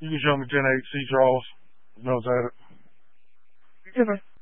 You can show me 10-8 C draws. Knows at it. Okay.